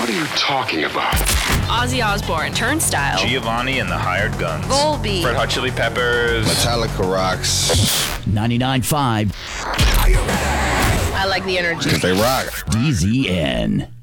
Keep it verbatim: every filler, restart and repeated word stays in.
What are you talking about? Ozzy Osbourne, Turnstile, Giovanni and the Hired Guns, Volbeat, Red Hot Chili Peppers, Metallica rocks. ninety-nine point five. I like the energy. They rock. D Z N.